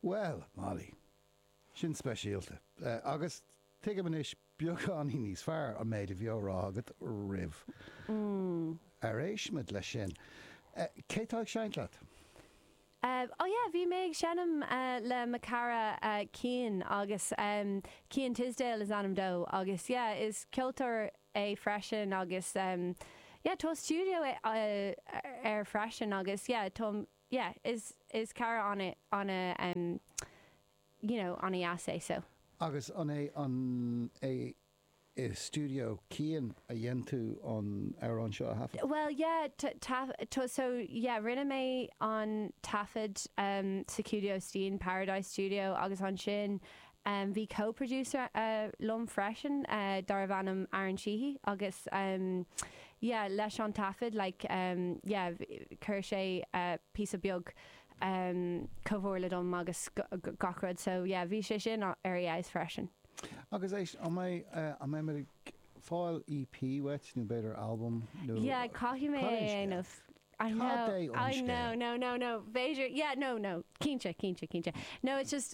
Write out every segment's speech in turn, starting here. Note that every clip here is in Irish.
Well, Molly, sin speisialta. Agus tuige man is beagán níos fearr a méid a bheo rágad rih. Ar éismid le sin. Cétáid seint leat? Bhí méid seanam le macara Cian agus Cian Tisdale is anam dó agus is ceoltar é freisin agus tó studio ar freisin agus is cara on a an essay so. Agus an é studio Cian a dhéantú an an seo a hafa? Well, rinne mé an Tafod Studio Steen Paradise Studio agus an sin bhí co-producer Lum Freshen dar bhanam Aaron Sheehy agus leis an Tafod cur sé piece of beag cohór le dom agus gachrad so bhí sé sin ar is freshen. Agus éis an mé fáil EP wet nó beidir album? Caithfí mé aanamh. I know. No. Beidir, no. Cínte. No, it's just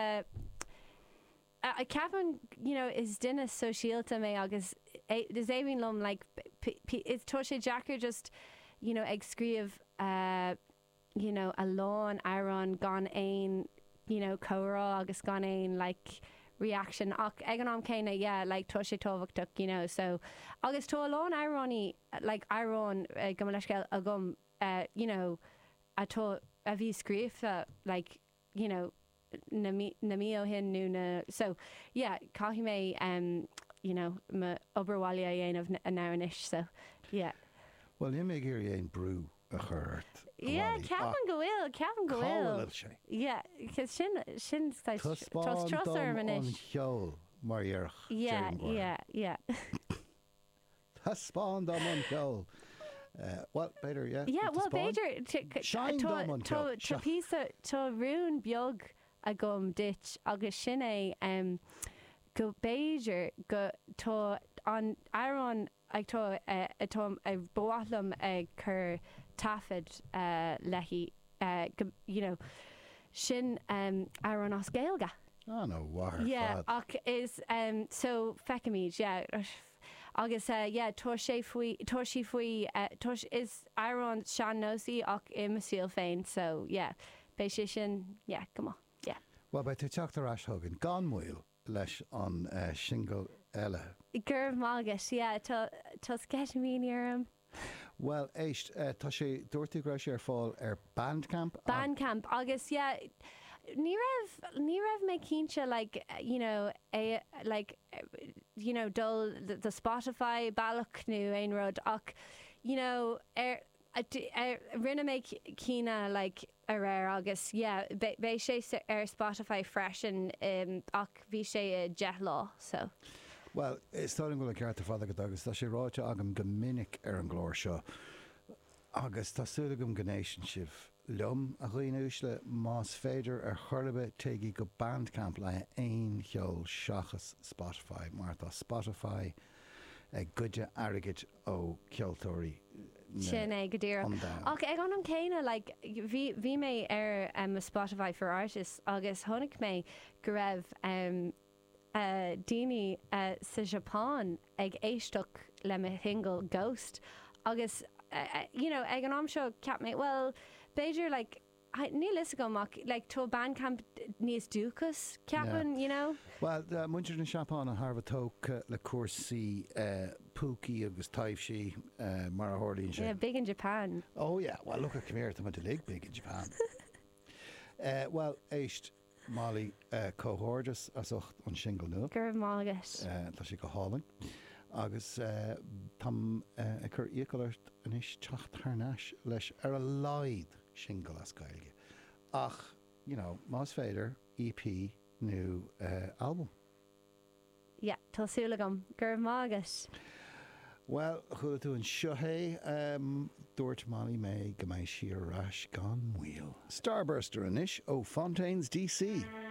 Ceapan, is duine sosialta mé agus is éhín lom is tó sé Jackar just ag scríomh a lán airán gan éin córá agus gan éin reaction ach ag an am céine tó sé tóhachtach so agus tó lán airrání airrán go leisceil a gom ató a bhí scríomh na mí ó hin nó so caithfí mé ma oberwáile a dhéanamh a náis so Well, you mé gur éon brú a chuirt. Ceapan go bhfuil. Cáil sé. Cos sin trosar manis. An cheol mar dhearch. Yeah. Taspáin dom an cheol. Well, better, well, better. Shine dom an cheol. Tá rún beag a gom ditch agus sin é go béidir go tá an airán ag tá ag bólam ag chur Tafod lehí sin airán as Gaelga. No, war. Ach is so fecamid, agus tuair sí faoi is airán sean nósaí ach imsíl féin so bei sé sin come on. Well, bei tú teachtar as thugann gan múil leis an single eile. Gurb mágus, tá sceisimín arm. Well, éist, tá sé dúirtú gra sé ar fáil ar Bandcamp? Bandcamp, agus, ní raibh mé cínse, dul the Spotify bailach nó ein rud, ach, rinne mé cína, a rare agus, bei sé ar Spotify freshen ach bhí sé jet law, so. Well, is táim go le ceart fáda go agus tá sé ráite agam go minic ar an glóir seo. Agus tásúla gom gnéisian sibh lum a chuoine úsle más féidir ar chorlabe teigi go Bandcamp le aon cheol seachas Spotify, mar tá Spotify goide airgid ó ceoltóirí. Sin é go dtír. Ach ag an céine bhí mé ar Spotify for Artists agus tháinig mé go raibh daoine sa Japan ag éisteach le me hingle Ghost agus ag an am seo ceap mé well beidir ní lis go tó Bandcamp níos dúchas ceapan Well muintir na Seapán a Harbh tóg le cuasaí púcaí agus taimhsí mar a tharlaíonn sé. Big in Japan. Oh well look at Khmer to lig big in Japan. Well éist Molly cóhordas as ucht an single nu. Gurb mágus. Tá sé go háling. Agus tam a chur ícolairt anis teacht thnáis leis ar a laid single as gailge. Ach, más féidir EP nó album. Tásúla gom. Gurb mágus. Well, chuair tú an seohé dúirt Molly mé go mbeidh siar rais gan mhuil. Starburster anis ó Fontaines, DC.